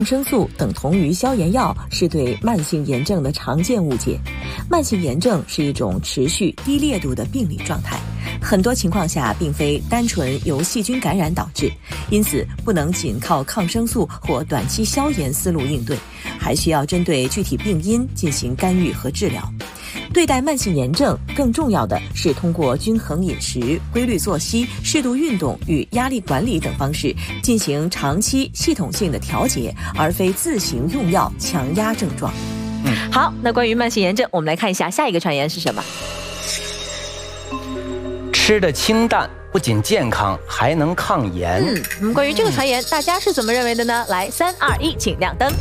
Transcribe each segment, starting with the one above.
抗生素等同于消炎药是对慢性炎症的常见误解。慢性炎症是一种持续低烈度的病理状态，很多情况下并非单纯由细菌感染导致，因此不能仅靠抗生素或短期消炎思路应对，还需要针对具体病因进行干预和治疗。对待慢性炎症，更重要的是通过均衡饮食、规律作息、适度运动与压力管理等方式进行长期系统性的调节，而非自行用药强压症状。好，那关于慢性炎症，我们来看一下下一个传言是什么。 吃的清淡不仅健康，还能抗炎。 关于这个传言，大家是怎么认为的呢？来，3、2、1，请亮灯。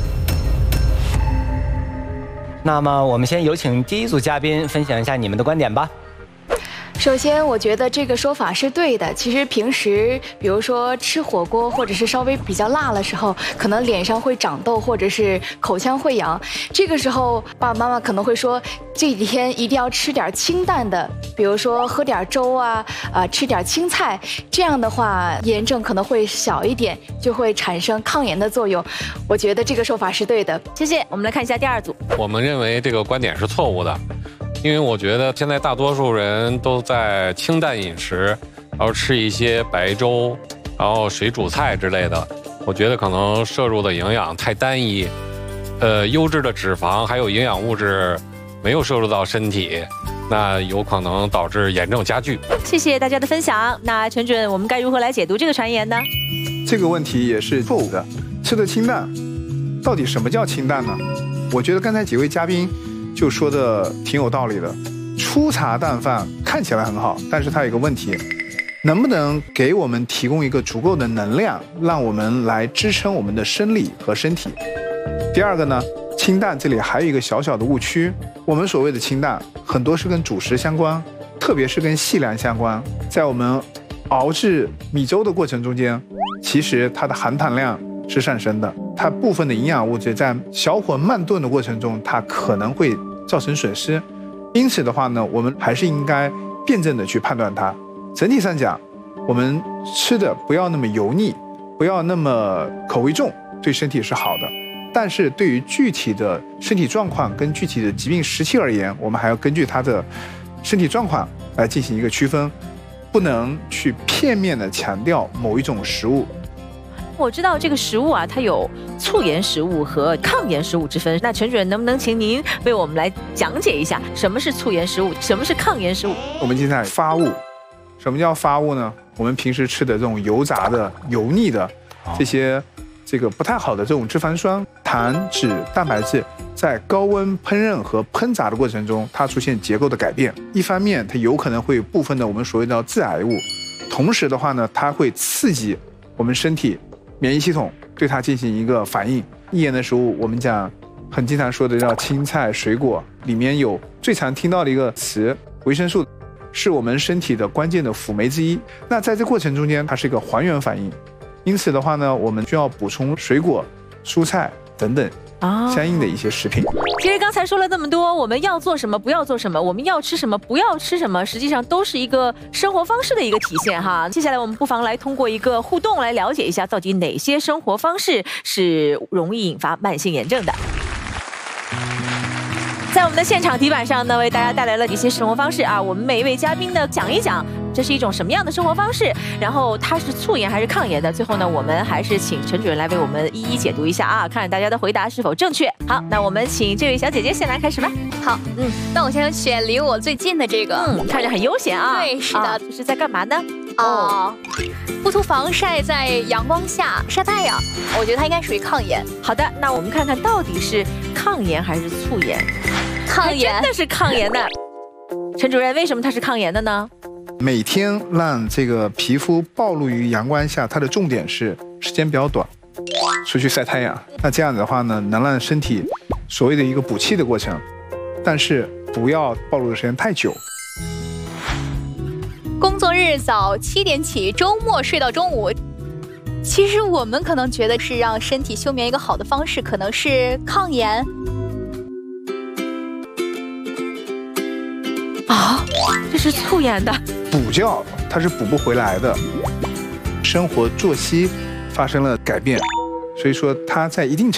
那么我们先有请第一组嘉宾分享一下你们的观点吧。 首先，我觉得这个说法是对的。其实平时，比如说吃火锅或者是稍微比较辣的时候，可能脸上会长痘，或者是口腔会痒。这个时候，爸爸妈妈可能会说，这几天一定要吃点清淡的，比如说喝点粥啊，吃点青菜。这样的话，炎症可能会小一点，就会产生抗炎的作用。我觉得这个说法是对的。 谢谢。我们来看一下第二组。 我们认为这个观点是错误的。因为我觉得现在大多数人都在清淡饮食，然后吃一些白粥，然后水煮菜之类的。我觉得可能摄入的营养太单一，优质的脂肪还有营养物质没有摄入到身体，那有可能导致炎症加剧。 谢谢大家的分享。那陈准，我们该如何来解读这个传言呢？ 这个问题也是错误的。吃的清淡，到底什么叫清淡呢？我觉得刚才几位嘉宾就说的挺有道理的。粗茶淡饭看起来很好，但是它有一个问题，能不能给我们提供一个足够的能量，让我们来支撑我们的生理和身体。第二个呢，清淡这里还有一个小小的误区，我们所谓的清淡很多是跟主食相关，特别是跟细粮相关。在我们熬制米粥的过程中间，其实它的含糖量是上升的，它部分的营养物质在小火慢炖的过程中，它可能会造成损失。因此的话呢，我们还是应该辩证的去判断它。整体上讲，我们吃的不要那么油腻，不要那么口味重，对身体是好的。但是对于具体的身体状况跟具体的疾病时期而言，我们还要根据它的身体状况来进行一个区分，不能去片面的强调某一种食物。 我知道这个食物啊，它有促炎食物和抗炎食物之分。那陈主任能不能请您为我们来讲解一下，什么是促炎食物，什么是抗炎食物？ 我们经常发物，什么叫发物呢？我们平时吃的这种油炸的、油腻的这个不太好的这种脂肪酸、糖、脂、蛋白质，在高温烹饪和烹炸的过程中，它出现结构的改变。一方面，它有可能会有部分的我们所谓的致癌物，同时的话呢，它会刺激我们身体免疫系统对它进行一个反应。易炎的食物，我们讲很经常说的叫青菜、水果，里面有最常听到的一个词维生素，是我们身体的关键的辅酶之一。那在这过程中间，它是一个还原反应，因此的话呢，我们需要补充水果、蔬菜等等相应的一些食品。 其实刚才说了那么多，我们要做什么，不要做什么，我们要吃什么，不要吃什么，实际上都是一个生活方式的一个体现哈。接下来我们不妨来通过一个互动来了解一下，到底哪些生活方式是容易引发慢性炎症的。在我们的现场题板上呢，为大家带来了一些生活方式啊，我们每一位嘉宾呢讲一讲这是一种什么样的生活方式，然后它是促炎还是抗炎的。最后呢，我们还是请陈主任来为我们一一解读一下啊，看大家的回答是否正确。好，那我们请这位小姐姐先来开始吧。 好，那我先选离我最近的这个， 看着很悠闲啊。 对，是的， 这是在干嘛呢？ 不涂防晒，在阳光下晒太阳，我觉得它应该属于抗炎。 好的，那我们看看到底是抗炎还是促炎？ 抗炎， 真的是抗炎的。陈主任，为什么它是抗炎的呢？ 每天让这个皮肤暴露于阳光下，它的重点是时间比较短，出去晒太阳。那这样子的话呢，能让身体所谓的一个补气的过程，但是不要暴露的时间太久。 工作日早7点起，周末睡到中午。其实我们可能觉得是让身体休眠一个好的方式，可能是抗炎。 啊，这是促炎的。 补觉它是补不回来的，生活作息发生了改变，所以说它在一定程